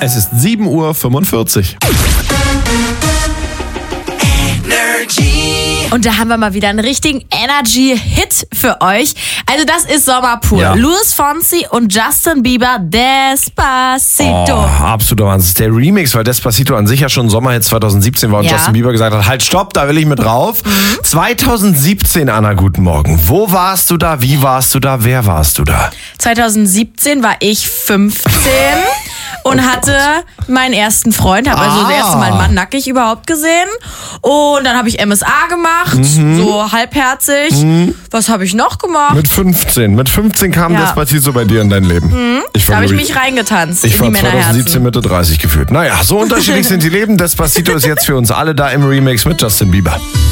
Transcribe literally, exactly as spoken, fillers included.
Es ist sieben Uhr fünfundvierzig. Und da haben wir mal wieder einen richtigen Energy-Hit für euch. Also das ist Sommer pur. Ja. Luis Fonsi und Justin Bieber, Despacito. Oh, absoluter Wahnsinn. Das ist der Remix, weil Despacito an sich ja schon Sommerhit zwanzig siebzehn war und Ja. Justin Bieber gesagt hat, halt stopp, da will ich mit drauf. Mhm. zwanzig siebzehn, Anna, guten Morgen. Wo warst du da? Wie warst du da? Wer warst du da? zwanzig siebzehn war ich fünfzehn und hatte meinen ersten Freund, habe also Ah. das erste Mal einen Mann nackig überhaupt gesehen. Und dann habe ich M S A gemacht, Mhm. so halbherzig. Was habe ich noch gemacht? Mit fünfzehn. Mit fünfzehn kam Ja. Despacito bei dir in dein Leben. Ich Da habe ich Louis- mich reingetanzt Ich in war die zwanzig siebzehn Männerherzen. Mitte dreißig gefühlt. Naja, so unterschiedlich sind die Leben. Despacito ist jetzt für uns alle da im Remix mit Justin Bieber.